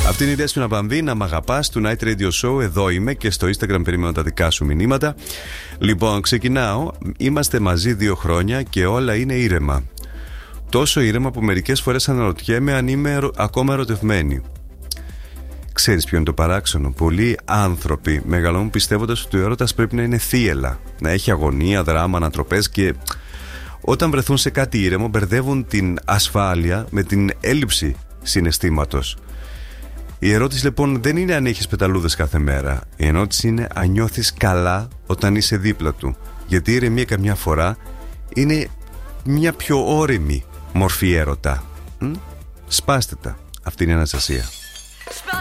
Αυτή είναι η Δέσποινα Βαμβή, να μ' αγαπάς, του Night Radio Show. Εδώ είμαι και στο Instagram περιμένω τα δικά σου μηνύματα. Λοιπόν, ξεκινάω. Είμαστε μαζί 2 χρόνια και όλα είναι ήρεμα. Τόσο ήρεμα που μερικές φορές αναρωτιέμαι αν είμαι ακόμα ερωτευμένη. Ξέρεις ποιο είναι το παράξενο? Πολλοί άνθρωποι μεγαλώνουν πιστεύοντας ότι ο έρωτας πρέπει να είναι θύελλα, να έχει αγωνία, δράμα, ανατροπές, και όταν βρεθούν σε κάτι ήρεμο μπερδεύουν την ασφάλεια με την έλλειψη συναισθήματος. Η ερώτηση λοιπόν δεν είναι αν έχεις πεταλούδες κάθε μέρα. Η ερώτηση είναι αν νιώθεις καλά όταν είσαι δίπλα του. Γιατί η ηρεμία καμιά φορά είναι μια πιο ώριμη μορφή έρωτα. Σπάστε τα. Αυτή είναι η Αναστασία.